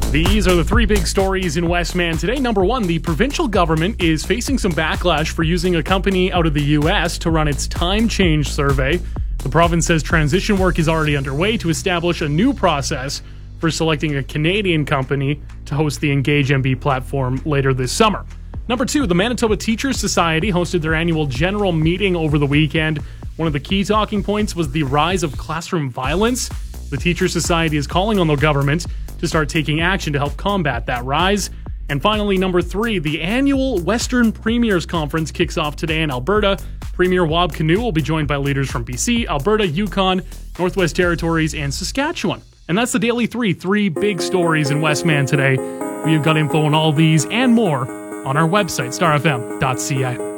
These are the three big stories in Westman today. Number one, the provincial government is facing some backlash for using a company out of the U.S. to run its time change survey. The province says transition work is already underway to establish a new process for selecting a Canadian company to host the Engage MB platform later this summer. Number two, the Manitoba Teachers Society hosted their annual general meeting over the weekend. One of the key talking points was the rise of classroom violence. The Teachers Society is calling on the government to start taking action to help combat that rise. And finally, number three, the annual Western Premiers Conference kicks off today in Alberta. Premier Wab Kinew will be joined by leaders from BC, Alberta, Yukon, Northwest Territories, and Saskatchewan. And that's the Daily three big stories in Westman today. We've got info on all these and more on our website, starfm.ca.